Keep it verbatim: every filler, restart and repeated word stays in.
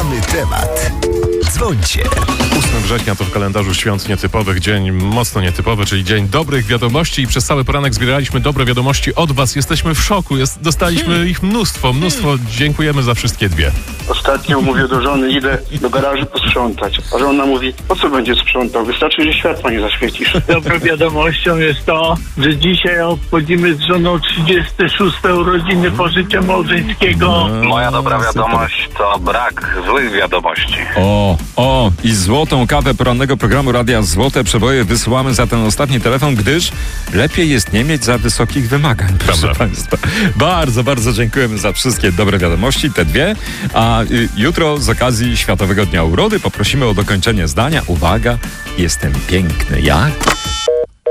Mamy temat. Dzwońcie. ósmego września to w kalendarzu świąt nietypowych dzień mocno nietypowy, czyli dzień dobrych wiadomości i przez cały poranek zbieraliśmy dobre wiadomości od was. Jesteśmy w szoku, Jest, dostaliśmy hmm. ich mnóstwo, mnóstwo. Dziękujemy za wszystkie dwie. Ostatnio mówię do żony, idę do garażu posprzątać, a żona mówi, po co będzie sprzątał, wystarczy, że światła nie zaświecisz. Dobrą wiadomością jest to, że dzisiaj obchodzimy z żoną trzydzieste szóste urodziny pożycia małżeńskiego. No, Moja dobra wiadomość to brak złych wiadomości. O, o, i złotą kawę porannego programu Radia Złote Przeboje wysyłamy za ten ostatni telefon, gdyż lepiej jest nie mieć za wysokich wymagań, proszę Prawda. Państwa. Bardzo, bardzo dziękujemy za wszystkie dobre wiadomości, te dwie. A y, jutro z okazji Światowego Dnia Urody poprosimy o dokończenie zdania. Uwaga, jestem piękny jak...